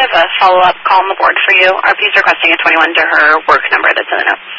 have a follow-up call on the board for you. RP's requesting a 21 to her work number that's in the notes.